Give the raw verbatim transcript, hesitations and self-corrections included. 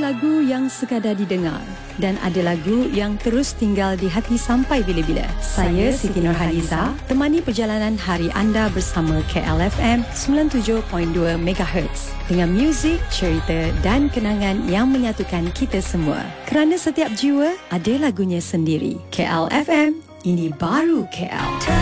lagu yang sekadar didengar dan ada lagu yang terus tinggal di hati sampai bila-bila. Saya Siti Nurhaliza, temani perjalanan hari anda bersama K L F M sembilan puluh tujuh perpuluhan dua megahertz dengan muzik, cerita dan kenangan yang menyatukan kita semua. Kerana setiap jiwa ada lagunya sendiri. K L F M, ini baru K L.